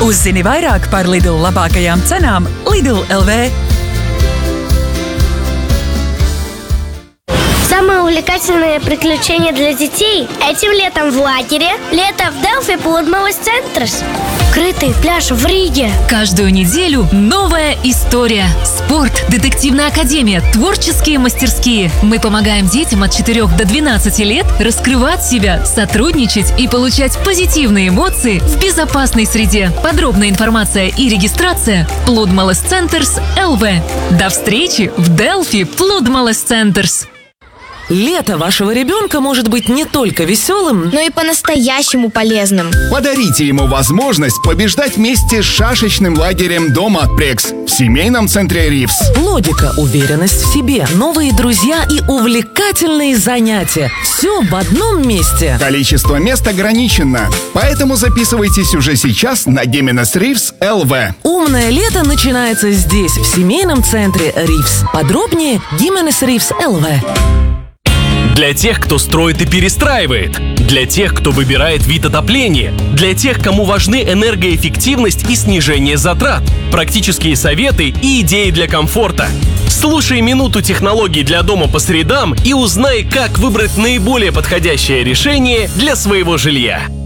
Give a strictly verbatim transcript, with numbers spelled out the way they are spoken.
Uzzini vairāk par Lidl labākajām cenām Lidl точка эл ви. Самое увлекательное приключение для детей этим летом в лагере. Лето в Delphi Plud Malas Centers. Крытый пляж в Риге. Каждую неделю новая история. Спорт, детективная академия, творческие мастерские. Мы помогаем детям от четырёх до двенадцати лет раскрывать себя, сотрудничать и получать позитивные эмоции в безопасной среде. Подробная информация и регистрация Plud Malas Centers точка эл ви. До встречи в Delphi Plud Malas Centers. Лето вашего ребенка может быть не только веселым, но и по-настоящему полезным. Подарите ему возможность побеждать вместе с шашечным лагерем «Дом от Прекс» в семейном центре «Ривс». Логика, уверенность в себе, новые друзья и увлекательные занятия. Все в одном месте. Количество мест ограничено, поэтому записывайтесь уже сейчас на Гименес Ривс точка эл ви. Умное лето начинается здесь, в семейном центре «Ривс». Подробнее Гименес Ривс точка эл ви. Для тех, кто строит и перестраивает. Для тех, кто выбирает вид отопления. Для тех, кому важны энергоэффективность и снижение затрат. Практические советы и идеи для комфорта. Слушай минуту технологий для дома по средам и узнай, как выбрать наиболее подходящее решение для своего жилья.